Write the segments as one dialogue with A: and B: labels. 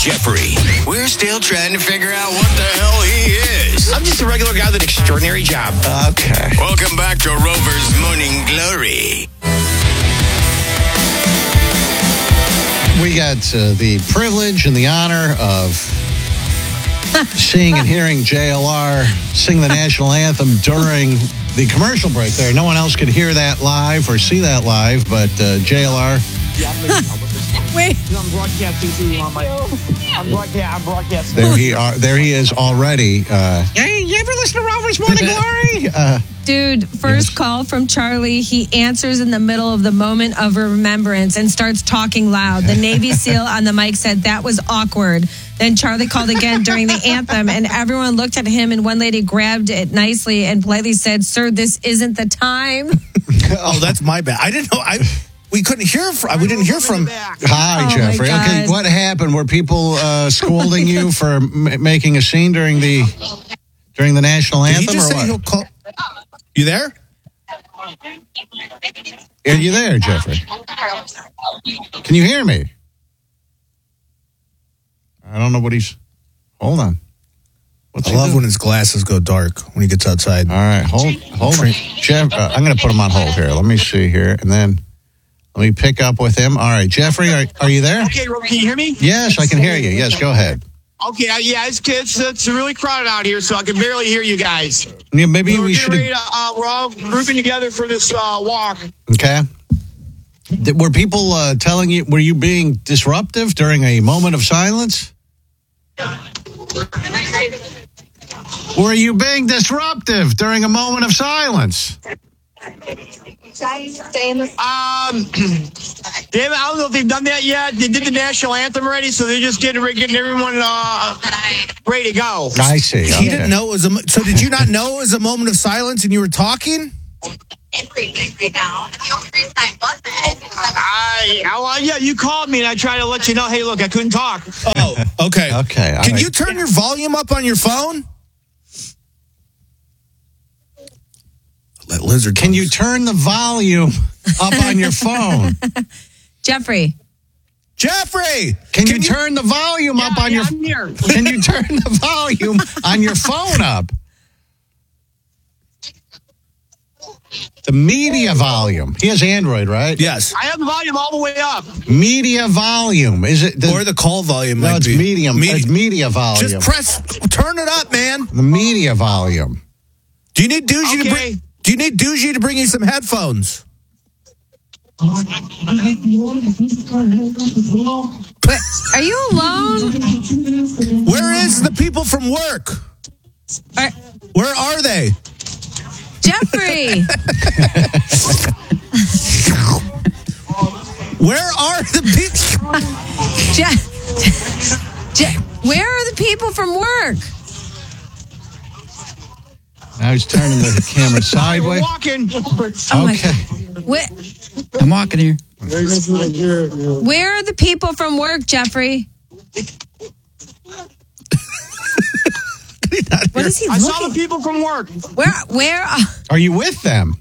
A: Jeffrey. We're still trying to figure out what the hell he is.
B: I'm just a regular guy with an extraordinary job.
C: Okay.
A: Welcome back to Rover's Morning Glory.
C: We got the privilege and the honor of seeing and hearing JLR sing the national anthem during the commercial break there. No one else could hear that live or see that live, but JLR.
D: Wait.
E: I'm broadcasting on my. I'm broadcasting.
C: There he is already. Hey, you ever listen to Rover's Morning Glory?
D: Dude, first call from Charlie. He answers in the middle of the moment of remembrance and starts talking loud. The Navy SEAL on the mic said that was awkward. Then Charlie called again during the anthem, and everyone looked at him, and one lady grabbed it nicely and politely said, "Sir, this isn't the time."
F: Oh, that's my bad. I didn't know. We couldn't hear from. We didn't hear from.
C: Hi,
D: Oh,
C: Jeffrey.
D: my
C: Okay,
D: God.
C: what happened? Were people scolding you for making a scene during the national
F: Did he
C: anthem,
F: just
C: or
F: say
C: what?
F: he'll call? You there?
C: Are you there, Jeffrey? Can you hear me? I don't know what he's. Hold on. What's
F: I
C: he
F: love
C: doing?
F: when his glasses go dark when he gets outside.
C: All right, hold on. Jeff, I'm going to put him on hold here. Let me see here, and then let me pick up with him. All right, Jeffrey, are you there?
E: Okay, Rob, can you hear me?
C: Yes, I can hear you. Yes, go ahead.
E: Okay, yeah, it's really crowded out here, so I can barely hear you guys.
C: Yeah, maybe
E: We're
C: we
E: getting
C: should.
E: ready to, we're all grouping together for this walk.
C: Okay. Were people telling you? Were you being disruptive during a moment of silence? Were you being disruptive during a moment of silence?
E: David, I don't know if they've done that yet. They did the national anthem already, so they're just getting everyone ready to go.
C: I see.
F: He didn't know it was a. So did you not know it was a moment of silence and you were talking?
E: Yeah, you called me and I tried to let you know, hey, look, I couldn't talk.
F: Oh, okay.
C: Okay. all
F: Can
C: right.
F: you turn your volume up on your phone? That lizard.
C: Can you turn the volume up on your phone?
D: Jeffrey.
F: Jeffrey?
C: Can you turn the volume up on your?
E: I'm here.
C: Can you turn the volume on your phone up? The media volume. He has Android, right?
F: Yes.
E: I have the volume all the way up.
C: Media volume. Is it?
F: Or the call volume.
C: No,
F: might
C: it's
F: be.
C: medium. It's media volume.
F: Just turn it up, man.
C: The media volume.
F: Do you need Doogie to
E: Okay.
F: bring? Do you need Doogie to bring you some headphones?
D: Are you alone?
F: Where is the people from work? Where are they?
D: Jeffrey.
F: Where are the people?
D: Where are the people from work?
C: Now he's turning the camera
E: We're
C: sideways.
E: walking.
D: Oh my
C: Okay.
D: God.
G: I'm walking here.
D: Where are the people from work, Jeffrey? What is he
E: I saw the
D: looking?
E: people from work.
D: Where?
C: Are you with them?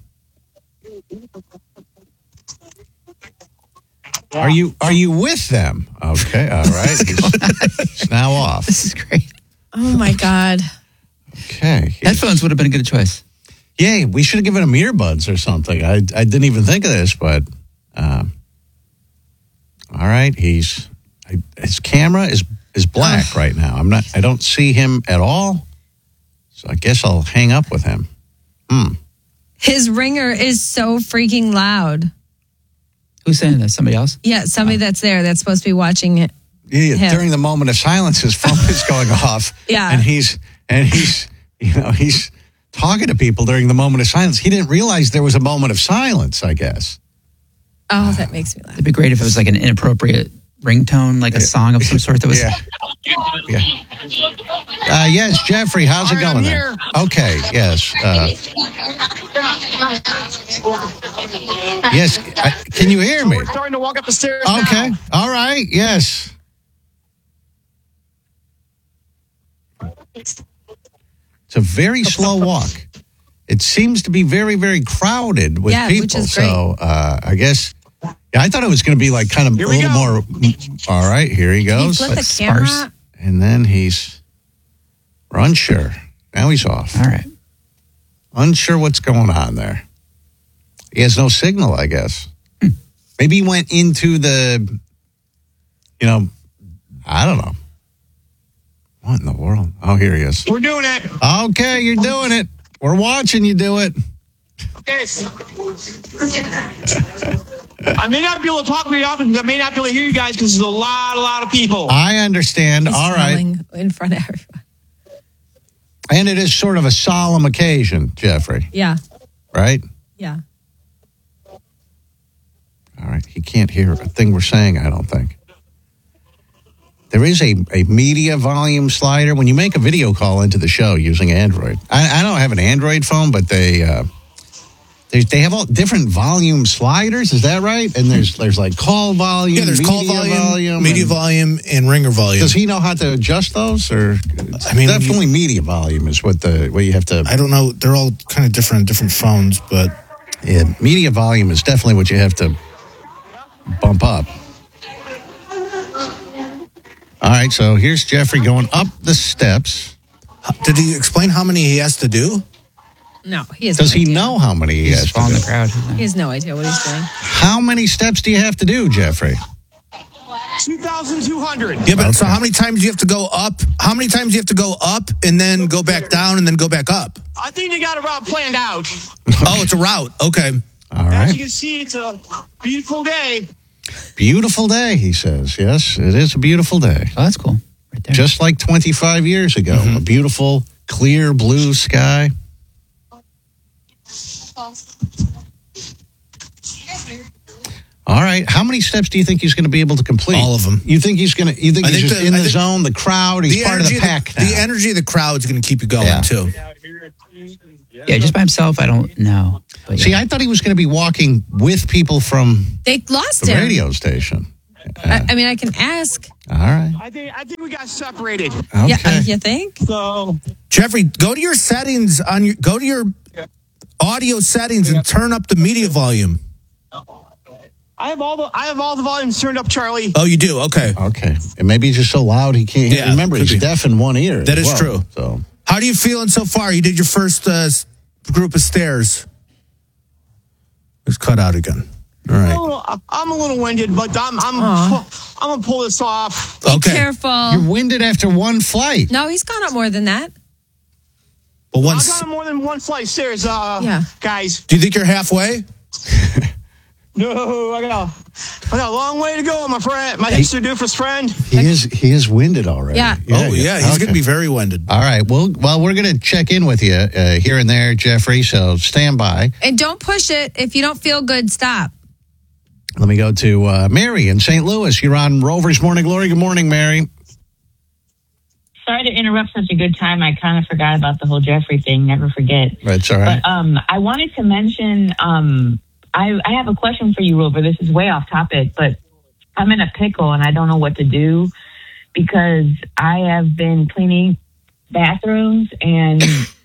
C: Are you with them? Okay, all right. He's now off.
G: This is great.
D: Oh my God.
C: Okay.
G: Headphones would have been a good choice.
C: Yeah, we should have given him earbuds or something. I didn't even think of this, but all right. His camera is black right now. I don't see him at all. So I guess I'll hang up with him.
D: His ringer is so freaking loud.
G: Who's saying this? Somebody else?
D: Yeah, somebody that's there that's supposed to be watching it.
C: Yeah,
D: Him.
C: during the moment of silence, his phone is going off.
D: Yeah.
C: And he's talking to people during the moment of silence. He didn't realize there was a moment of silence, I guess.
D: Oh, that makes me laugh.
G: It'd be great if it was like an inappropriate ringtone, like a song of some sort that was.
C: Yeah. Yes, Jeffrey, how's it
E: All right,
C: going
E: I'm
C: there?
E: here.
C: Okay, yes. Yes, can you hear me?
E: We're starting to walk up the stairs
C: Okay,
E: now.
C: all right, yes. It's a very slow walk. It seems to be very, very crowded with
D: Yeah,
C: people.
D: which is great.
C: So I guess Yeah, I thought it was going to be like kind of a little more. All right, here he goes.
D: Flip the camera.
G: Sparse.
C: And then we're unsure. Now he's off.
G: All right.
C: Unsure what's going on there. He has no signal, I guess. Maybe he went into the, I don't know. What in the world? Oh, here he is.
E: We're doing it.
C: Okay, you're doing it. We're watching you do it.
E: Okay. I may not be able to talk very often because I may not be able to hear you guys because there's a lot of people.
C: I understand.
D: He's
C: all right.
D: in front of everyone.
C: And it is sort of a solemn occasion, Jeffrey.
D: Yeah.
C: Right?
D: Yeah.
C: All right. He can't hear a thing we're saying, I don't think. There is a media volume slider. When you make a video call into the show using Android, I don't have an Android phone, but they have all different volume sliders. Is that right? And there's like call volume.
F: Yeah, there's call volume, media volume, and ringer volume.
C: Does he know how to adjust those? Or definitely media volume is what you have to.
F: I don't know. They're all kind of different phones, but
C: yeah, media volume is definitely what you have to bump up. All right, so here's Jeffrey going up the steps.
F: Did he explain how many he has to do?
D: No, he has.
C: Does he know how many he has to do?
G: He's the crowd.
D: He has no idea what he's doing.
C: How many steps do you have to do, Jeffrey?
E: 2,200.
F: Yeah, but so how many times do you have to go up? How many times do you have to go up and then go back down and then go back up?
E: I think they got a route planned out.
F: Oh, it's a route. Okay.
C: All
E: As
C: right.
E: you can see, it's a beautiful day.
C: Beautiful day, he says. Yes, it is a beautiful day.
G: Oh, that's cool. Right there.
C: Just like 25 years ago.
F: Mm-hmm.
C: A beautiful, clear blue sky. All right. How many steps do you think he's going to be able to complete?
F: All of them.
C: You think he's going to? You think he's just in the zone, the crowd? He's part of the pack now.
F: The energy of the crowd is going to keep you going too.
G: Yeah, just by himself, I don't know. But
C: See, I thought he was going to be walking with people from
D: They lost
C: the
D: him.
C: radio station.
D: I mean, I can ask.
C: All right.
E: I think we got separated.
C: Okay.
D: Yeah, you think?
E: So
F: Jeffrey, go to your settings go to your audio settings and turn up the media volume.
E: I have all the volumes turned up, Charlie.
F: Oh, you do? Okay.
C: Okay. And maybe he's just so loud he can't hear.
F: Yeah,
C: Remember,
F: could
C: he's
F: be.
C: deaf in one ear.
F: That
C: as
F: is
C: well.
F: true.
C: So
F: How are you feeling so far? You did your first group of stairs. It's cut out again. All right.
E: I'm a little winded, but I'm gonna pull this off.
F: Okay.
D: Careful.
C: you're winded after one flight.
D: No, he's gone up more than that.
F: Well,
E: I've
F: once.
E: gone more than one flight of stairs, guys.
F: Do you think you're halfway?
E: No, I got a long way to go, my friend. My hipster doofus friend.
C: He is winded already.
D: Yeah.
F: Oh, yeah. He's going
C: Okay.
F: to be very winded.
C: All right. Well, we're going to check in with you here and there, Jeffrey. So stand by.
D: And don't push it. If you don't feel good, stop.
C: Let me go to Mary in St. Louis. You're on Rover's Morning Glory. Good morning, Mary.
H: Sorry to interrupt such a good time. I kind of forgot about the whole Jeffrey thing. Never forget.
C: That's all right.
H: But I wanted to mention, I have a question for you, Rover. This is way off topic, but I'm in a pickle and I don't know what to do because I have been cleaning bathrooms and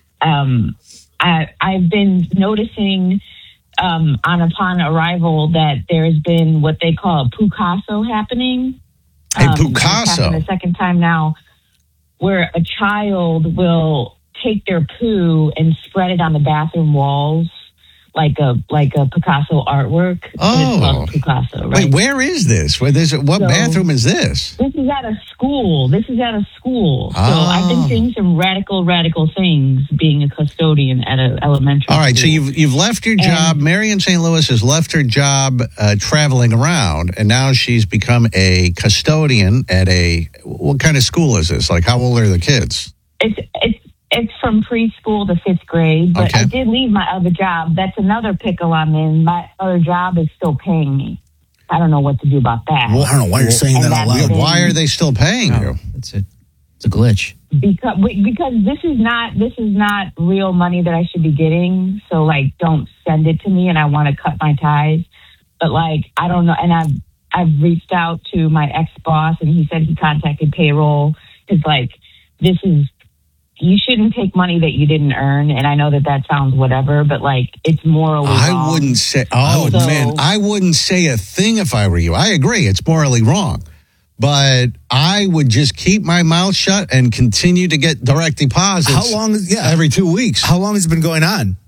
H: I've been noticing upon arrival that there's been what they call a pucasso happening.
C: A pucasso?
H: It's happened the second time now, where a child will take their poo and spread it on the bathroom walls like a Picasso artwork.
C: Oh.
H: And it's called Picasso, right?
C: Wait, where is this? What bathroom is this?
H: This is at a school. So
C: Oh.
H: I've been seeing some radical things being a custodian at an elementary
C: All right, so
H: school.
C: you've left your job. Mary in St. Louis has left her job traveling around, and now she's become a custodian at what kind of school is this? Like, how old are the kids?
H: It's from preschool to 5th grade, but
C: Okay.
H: I did leave my other job. That's another pickle I'm in. My other job is still paying me. I don't know what to do about that.
F: Well, I don't know why you're saying that out loud.
C: Why are they still paying you?
G: It's a glitch.
H: Because this is not real money that I should be getting. So like, don't send it to me, and I want to cut my ties. But like, I don't know. And I've reached out to my ex-boss, and he said he contacted payroll. It's like, this is you shouldn't take money that you didn't earn. And I know that sounds whatever, but like it's morally wrong.
C: I wouldn't say, I wouldn't say a thing if I were you. I agree. It's morally wrong. But I would just keep my mouth shut and continue to get direct deposits.
F: How long
C: every 2 weeks.
F: How long has it been going on?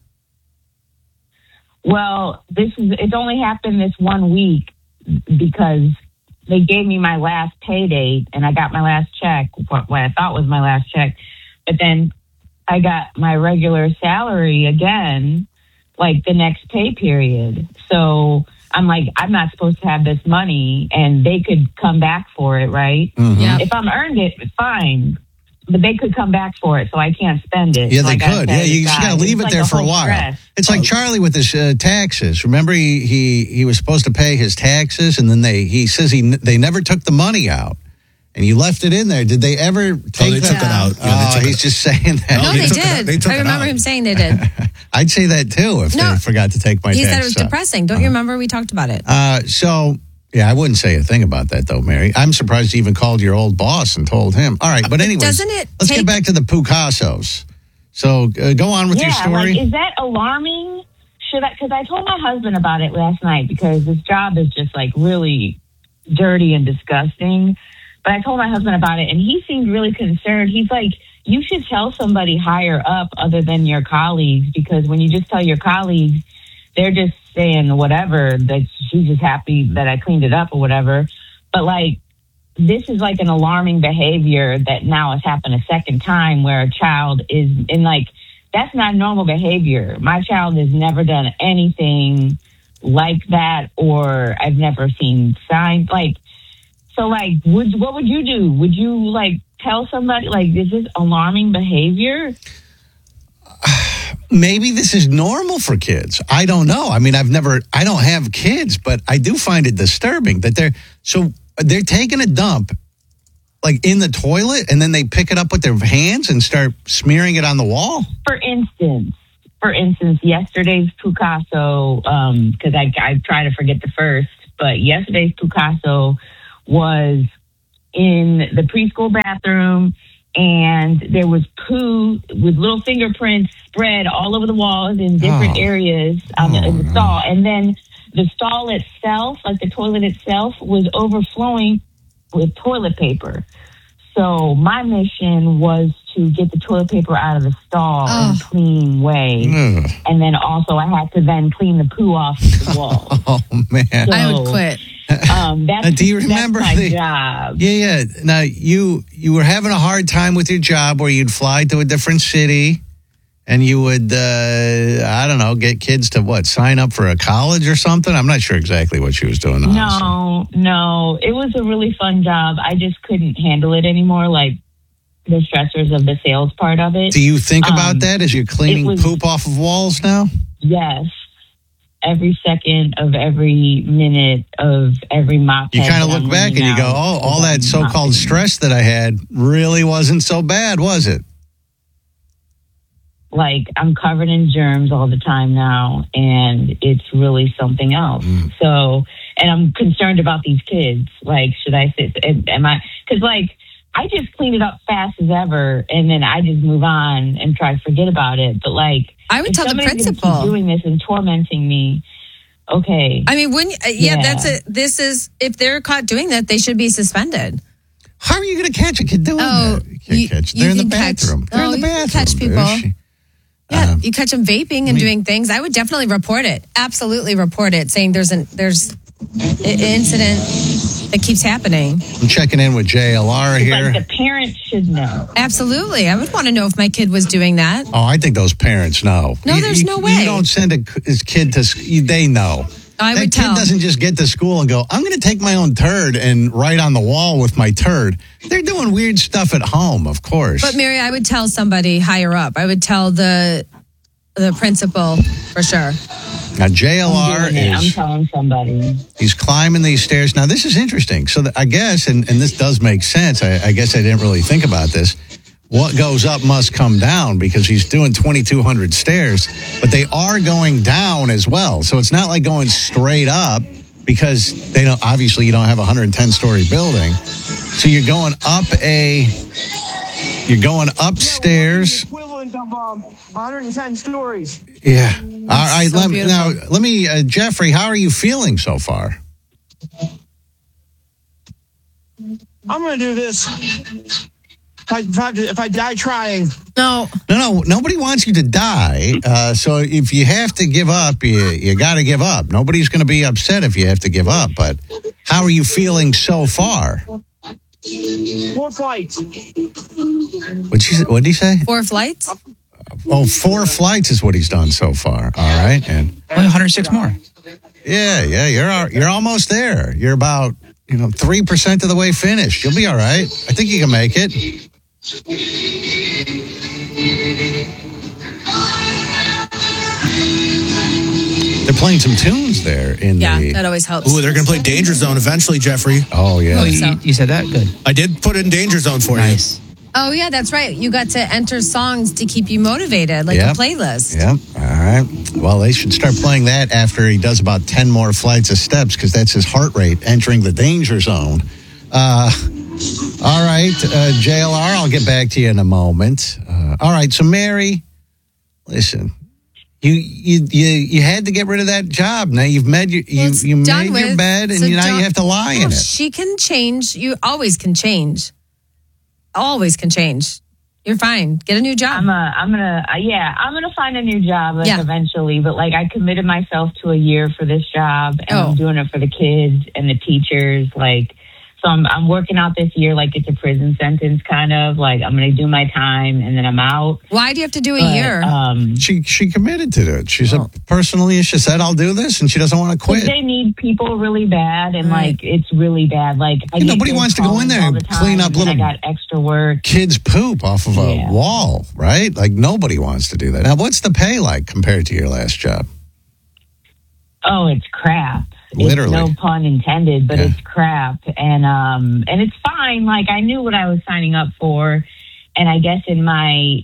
H: Well, it's only happened this 1 week because they gave me my last pay date and I got my last check, what I thought was my last check. But then I got my regular salary again, like the next pay period. So I'm like, I'm not supposed to have this money and they could come back for it, right?
C: Mm-hmm.
D: Yeah.
H: If I'm earned it, fine. But they could come back for it, so I can't spend it.
C: Yeah,
H: So
C: they
H: I gotta
C: could.
H: set
C: Yeah, you just
H: aside.
C: got to leave
H: It's
C: it there
H: like
C: for a
H: whole
C: while.
H: stress.
C: It's like Charlie with his taxes. Remember, he was supposed to pay his taxes, and then he says they never took the money out, and you left it in there. Did they ever take
F: they
C: that?
F: took it out. Yeah, they took
C: He's
F: it.
C: just saying that.
D: No,
F: they
D: they
F: took it out.
D: did.
F: They took
D: I
F: it
D: remember
F: out.
D: him saying they did.
C: I'd say that too if
D: No.
C: they forgot to take my
D: He
C: taxes
D: said it was
C: out.
D: depressing. Don't you remember we talked about it?
C: Yeah, I wouldn't say a thing about that, though, Mary. I'm surprised you even called your old boss and told him. All right, but anyways,
D: doesn't it
C: let's get
D: take-
C: back to the Picassos. So go on with your story.
H: Like, is that alarming? Because I told my husband about it last night because this job is just like really dirty and disgusting. But I told my husband about it and he seemed really concerned. He's like, you should tell somebody higher up other than your colleagues, because when you just tell your colleagues, they're just saying whatever, that she's just happy that I cleaned it up or whatever. But like, this is like an alarming behavior that now has happened a second time where a child is in like, that's not normal behavior. My child has never done anything like that, or I've never seen signs like, so like, what would you do? Would you like tell somebody like, is this alarming behavior?
C: Maybe this is normal for kids. I don't know. I mean, I don't have kids, but I do find it disturbing that they're taking a dump like in the toilet and then they pick it up with their hands and start smearing it on the wall.
H: For instance, yesterday's Picasso, because I try to forget the first, but yesterday's Picasso was in the preschool bathroom. And there was poo with little fingerprints spread all over the walls in different areas in the stall. And then the stall itself, like the toilet itself, was overflowing with toilet paper. So my mission was to get the toilet paper out of the stall in a clean way. And then also I had to then clean the poo off the wall.
C: Oh, man.
H: So,
D: I would quit.
C: Do you remember
H: that's my job?
C: Yeah. Now, you were having a hard time with your job where you'd fly to a different city and you would, I don't know, get kids to sign up for a college or something? I'm not sure exactly what she was doing. Honestly.
H: No. It was a really fun job. I just couldn't handle it anymore, like the stressors of the sales part of it.
C: Do you think about that as you're cleaning poop off of walls now?
H: Yes. Every second of every minute of every mop.
C: You kind of look back and you go, all that so-called stress that I had really wasn't so bad, was it?
H: Like, I'm covered in germs all the time now, and it's really something else. So, and I'm concerned about these kids. Like, should I sit? Because, like, I just clean it up fast as ever, and then I just move on and try to forget about it. But, like,
D: I would
H: if
D: tell the
H: somebody's gonna
D: principal.
H: keep doing this and tormenting me. Okay.
D: I mean,
H: Yeah.
D: that's it. This is, if they're caught doing that, they should be suspended.
C: How are you going to catch a kid doing that? You can't catch. They're in the bathroom. They're in the
D: you can
C: bathroom.
D: catch people. Yeah, you catch them vaping and doing things. I would definitely report it. Absolutely report it, saying there's an incident that keeps happening.
C: I'm checking in with JLR here.
H: Like, the parents should know.
D: Absolutely. I would want to know if my kid was doing that.
C: Oh, I think those parents know.
D: No, there's no way.
C: You don't send his kid to. They know.
D: I
C: that
D: would
C: kid
D: tell.
C: doesn't just get to school and go, I'm going to take my own turd and write on the wall with my turd. They're doing weird stuff at home, of course.
D: But Mary, I would tell somebody higher up. I would tell the principal for sure.
C: Now, JLR
H: I'm telling somebody.
C: He's climbing these stairs. Now, this is interesting. So I guess, and this does make sense. I guess I didn't really think about this. What goes up must come down because he's doing 2,200 stairs, but they are going down as well. So it's not like going straight up because they don't. Obviously, you don't have a 110-story building. So you're going up a You're going upstairs.
E: Equivalent of 110 stories.
C: Yeah. All right.
D: So
C: Let me, Jeffrey, how are you feeling so far?
E: I'm going to do this. If I die trying.
D: No.
C: No, nobody wants you to die. So if you have to give up, you got to give up. Nobody's going to be upset if you have to give up. But how are you feeling so far?
E: 4 flights.
C: What'd he say?
D: 4 flights?
C: Oh, 4 flights is what he's done so far. All right. And
G: Only 106 more.
C: yeah, you're almost there. You're about 3% of the way finished. You'll be all right. I think you can make it. They're playing some tunes there in the.
D: That always helps.
F: Ooh, they're going to play Danger Zone eventually, Jeffrey.
C: Oh yeah.
G: Oh, you said that? Good.
F: I did put in Danger Zone for
G: Nice.
D: Oh, yeah, that's right. You got to enter songs to keep you motivated, like a playlist.
C: Yep. All right. Well, they should start playing that after he does about 10 more flights of steps because that's his heart rate entering the danger zone. All right, JLR, I'll get back to you in a moment. All right, so Mary, listen, you had to get rid of that job. Now you've made you made your bed, and now you have to lie in it.
D: She can change. You always can change. Always can change. You're fine. Get a new job.
H: I'm gonna find a new job eventually. But I committed myself to a year for this job, and I'm doing it for the kids and the teachers. So I'm working out this year like it's a prison sentence, kind of. I'm going to do my time and then I'm out.
D: Why do you have to do a year?
C: She committed to it. She's personally, she said, I'll do this, and she doesn't want to quit.
H: They need people really bad, and it's really bad.
C: Nobody wants to go in there and clean up little.
H: I got extra work.
C: Kids poop off of a wall, right? Nobody wants to do that. Now, what's the pay like compared to your last job?
H: Oh, it's crap.
C: Literally.
H: It's no pun intended, but it's crap. And it's fine. I knew what I was signing up for. And I guess in my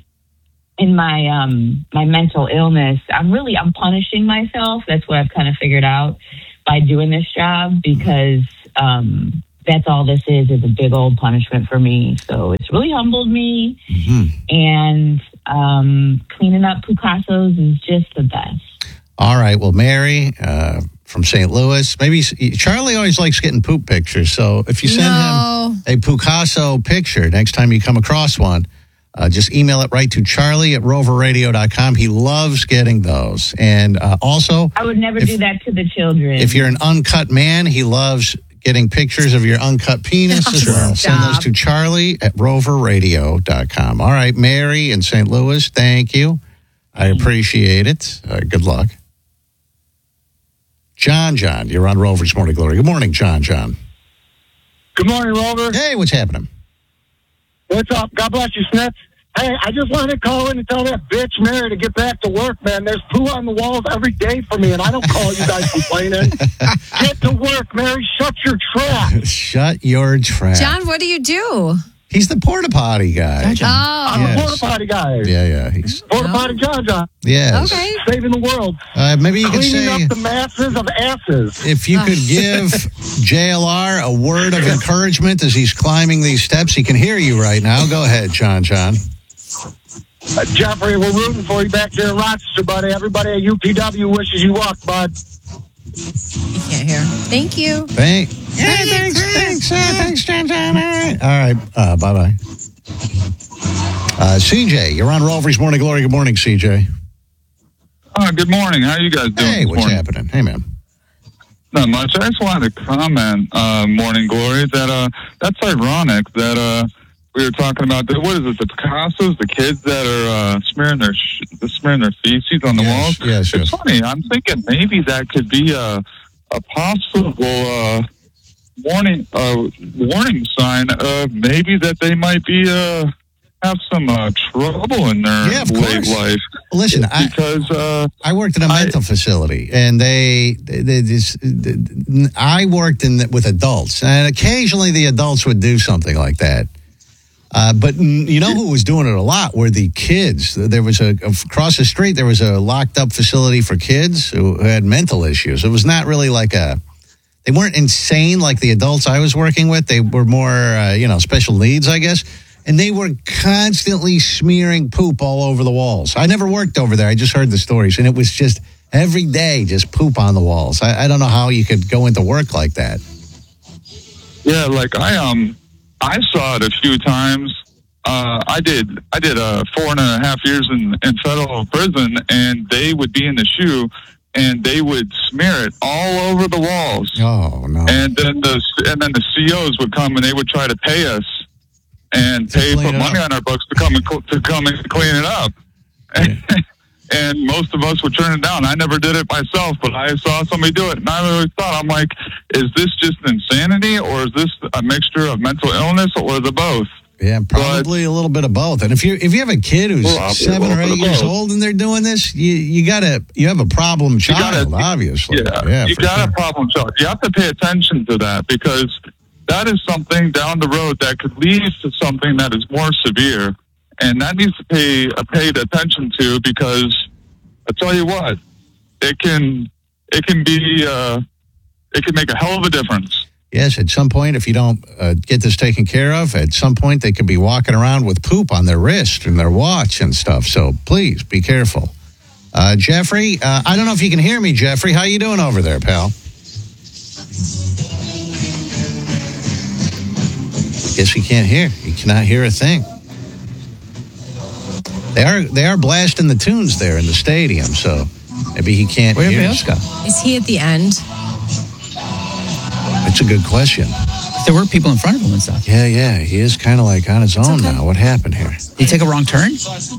H: mental illness, I'm punishing myself. That's what I've kind of figured out by doing this job, because that's all this is a big old punishment for me. So it's really humbled me. Mm-hmm. And cleaning up Picasso's is just the best.
C: All right. Well, Mary from St. Louis, maybe Charlie always likes getting poop pictures. So if you send him a Picasso picture next time you come across one, just email it right to charlie@roverradio.com. He loves getting those. And also,
H: I would never do that to the children.
C: If you're an uncut man, he loves getting pictures of your uncut penis as well. Send those to charlie@roverradio.com. All right, Mary in St. Louis, thank you. I appreciate it. Good luck. John, you're on Rover's Morning Glory. Good morning, John.
E: Good morning, Rover.
C: Hey, what's happening?
E: What's up? God bless you, Smith. Hey, I just wanted to call in and tell that bitch Mary to get back to work, man. There's poo on the walls every day for me, and I don't call you guys complaining. Get to work, Mary. Shut your trap.
C: Shut your trap.
D: John, what do you do?
C: He's the porta potty guy.
E: I'm a porta potty guy.
C: Yeah. He's
E: porta potty John.
C: Yes.
D: Okay.
E: Saving the world.
C: Maybe you could say
E: cleaning up the masses of asses.
C: If you could give JLR a word of encouragement as he's climbing these steps, he can hear you right now. Go ahead, John.
E: Jeffrey, we're rooting for you back there in Rochester, buddy. Everybody at UPW wishes you luck, bud.
D: You can't hear. Thank you.
C: Thanks, John. All right. Bye-bye. CJ, you're on Rover's Morning Glory. Good morning, CJ.
I: Good morning. How you guys doing?
C: Hey, what's happening? Hey, man.
I: Not much. I just wanted to comment, Morning Glory, that that's ironic that we were talking about what is it? The Picassos, the kids that are smearing their feces on the walls.
C: Yes.
I: It's funny. I'm thinking maybe that could be a possible warning sign of maybe that they might be have some trouble in their late life.
C: Listen,
I: because
C: I worked in a mental facility, and I worked with adults, and occasionally the adults would do something like that. But you know who was doing it a lot were the kids. There was across the street, there was a locked up facility for kids who had mental issues. It was not really they weren't insane like the adults I was working with. They were more, special needs, I guess. And they were constantly smearing poop all over the walls. I never worked over there. I just heard the stories. And it was just every day, just poop on the walls. I don't know how you could go into work like that.
I: Yeah, like I saw it a few times. I did 4.5 years in federal prison, and they would be in the shoe, and they would smear it all over the walls.
C: Oh no!
I: And then the COs would come, and they would try to pay us and put money on our books to come and clean it up. And most of us would turn it down. I never did it myself, but I saw somebody do it, and I always thought, I'm like, is this just insanity, or is this a mixture of mental illness, or the both?
C: Yeah, probably a little bit of both. And if you have a kid who's 7 or 8 years old and they're doing this, you have a problem child, obviously.
I: Yeah, you got a problem child. You have to pay attention to that, because that is something down the road that could lead to something that is more severe, and that needs to be paid attention to, because I tell you what, it can make a hell of a difference.
C: Yes, at some point, if you don't get this taken care of, at some point they could be walking around with poop on their wrist and their watch and stuff. So please be careful. Jeffrey, I don't know if you can hear me, Jeffrey. How you doing over there, pal? Guess he can't hear. He cannot hear a thing. They are blasting the tunes there in the stadium, so maybe he can't hear.
G: Where'd everybody else go?
D: Is he at the end?
C: That's a good question.
G: There were people in front of him and stuff.
C: Yeah. He is kind of like on his own now. What happened here?
G: Did he take a wrong turn?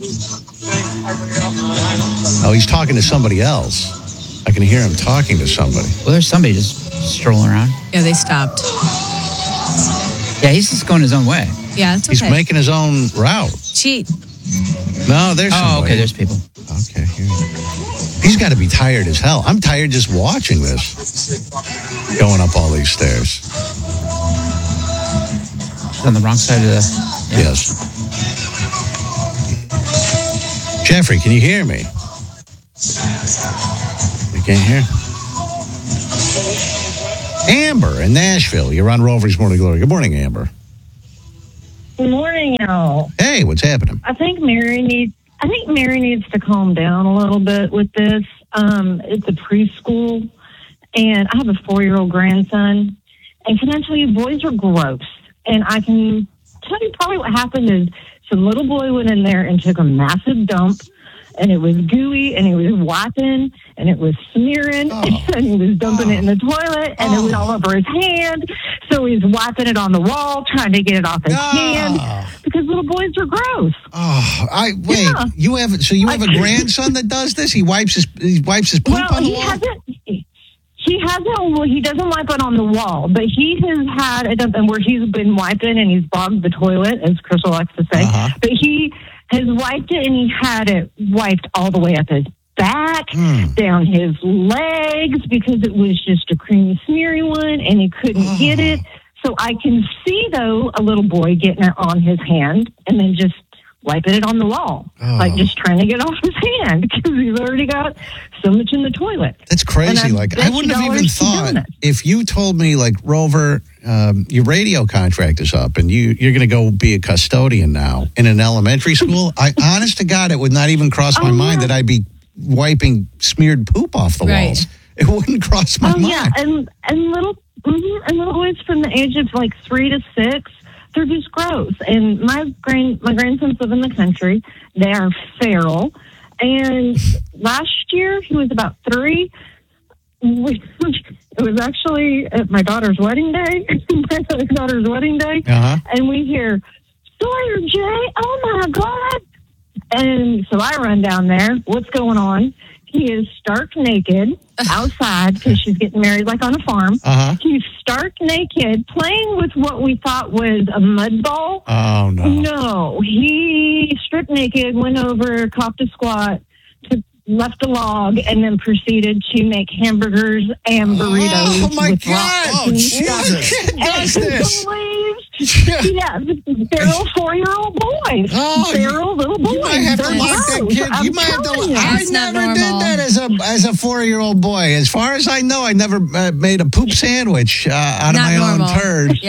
C: Oh, he's talking to somebody else. I can hear him talking to somebody.
G: Well, there's somebody just strolling around.
D: Yeah, they stopped.
G: Yeah, he's just going his own way.
D: Yeah, it's okay.
C: He's making his own route.
D: Cheat.
C: No, there's somebody.
G: Okay, there's people.
C: Okay, here. He's got to be tired as hell. I'm tired just watching this. Going up all these stairs.
G: It's on the wrong side of the... Yeah.
C: Yes. Jeffrey, can you hear me? You can't hear? Amber in Nashville. You're on Rover's Morning Glory. Good morning, Amber.
J: Good morning, y'all.
C: Hey, what's happening?
J: I think Mary needs to calm down a little bit with this. It's a preschool, and I have a 4-year-old grandson. And can I tell you, boys are gross. And I can tell you probably what happened is some little boy went in there and took a massive dump, and it was gooey, and he was wiping, and it was smearing, and he was dumping it in the toilet, and it was all over his hand. So he's wiping it on the wall, trying to get it off his hand, because little boys are gross.
C: You have a grandson that does this? He wipes his poop on the wall?
J: He doesn't wipe it on the wall, but he has had it where he's been wiping and he's bogged the toilet, as Crystal likes to say. But he has wiped it, and he had it wiped all the way up his back, down his legs, because it was just a creamy, smeary one, and he couldn't get it. So I can see, though, a little boy getting it on his hand and then just wiping it on the wall, like just trying to get off his hand, because he's already got so much in the toilet.
C: That's crazy. I wouldn't have even thought, if you told me, like, Rover, your radio contract is up and you're going to go be a custodian now in an elementary school, honest to God, it would not even cross my mind that I'd be wiping smeared poop off the walls. It wouldn't cross my mind.
J: Yeah, and little boys from the age of like 3 to 6, they're just gross. And my grandsons live in the country. They are feral. And last year, he was about 3. It was actually at my daughter's wedding day. And we hear, Sawyer J, oh my God. And so I run down there. What's going on? He is stark naked outside, because she's getting married like on a farm. He's stark naked playing with what we thought was a mud ball.
C: Oh, no.
J: No, he stripped naked, went over, copped a squat, left a log, and then proceeded to make hamburgers and burritos.
C: Oh, my God.
J: Oh,
C: Jesus. Does this?
J: Yeah, feral 4-year-old boys. Feral little boys.
C: You might have to lock that kid. You might have to. I never did that as a 4-year-old boy. As far as I know, I never made a poop sandwich out of my own turd.
D: Yeah.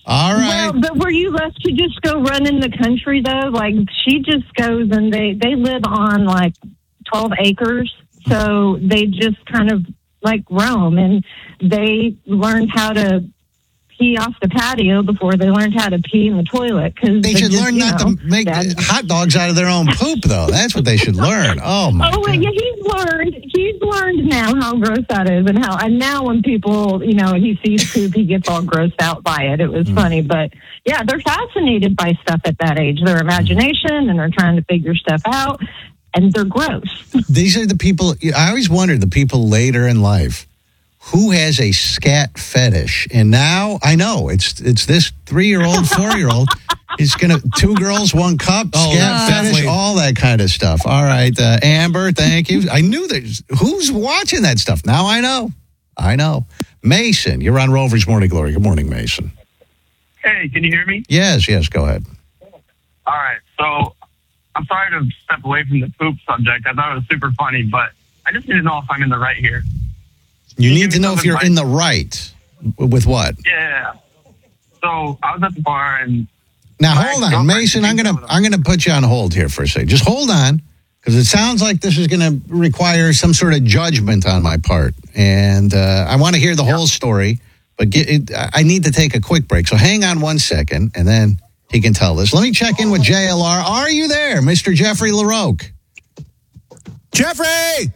C: All right.
J: Well, but were you left to just go run in the country, though? Like, she just goes and they live on, like, 12 acres. So they just kind of, like, roam. And they learned how to pee off the patio before they learned how to pee in the toilet. Cause
C: they should learn not to make hot dogs out of their own poop, though. That's what they should learn. Oh, my God.
J: Yeah, he's learned now how gross that is, and now when people, he sees poop, he gets all grossed out by it. It was funny, but yeah, they're fascinated by stuff at that age. Their imagination, and they're trying to figure stuff out, and they're gross.
C: These are the people. I always wondered the people later in life who has a scat fetish, and now I know it's this 3-year-old, 4-year-old. He's gonna 2 girls, 1 cup, scat fetish, all that kind of stuff. All right, Amber, thank you. I knew that. Who's watching that stuff? Now I know. Mason, you're on Rover's Morning Glory. Good morning, Mason.
K: Hey, can you hear me?
C: Yes, go ahead.
K: All right, so I'm sorry to step away from the poop subject. I thought it was super funny, but I just need to know if I'm in the right here.
C: You need to know if you're in the right. With what?
K: Yeah. So I was at the bar and.
C: Now hold on, Mason. I'm gonna put you on hold here for a second. Just hold on, because it sounds like this is gonna require some sort of judgment on my part, and I want to hear the whole story. But I need to take a quick break, so hang on 1 second, and then he can tell this. Let me check in with JLR. Are you there, Mr. Jeffrey LaRoque?
F: Jeffrey.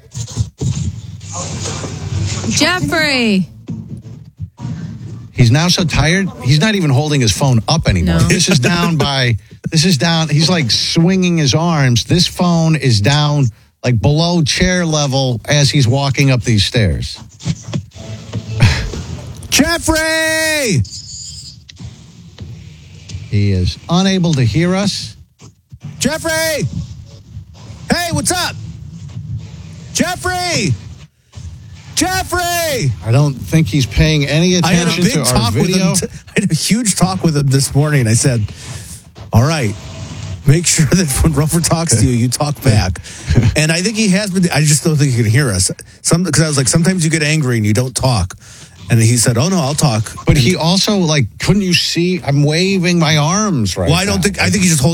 F: He's
C: now so tired, he's not even holding his phone up anymore. No. This is down. He's like swinging his arms. This phone is down like below chair level as he's walking up these stairs.
F: Jeffrey!
C: He is unable to hear us.
F: Jeffrey! Hey, what's up? Jeffrey! I don't think he's paying any attention to our video. I had a huge talk with him this morning. I said, all right, make sure that when Rover talks to you, you talk back. And I think he has been. I just don't think he can hear us. Because I was like, sometimes you get angry and you don't talk. And he said, oh, no, I'll talk.
C: But he also, couldn't you see? I'm waving my arms right now.
F: Well, I think he's just holding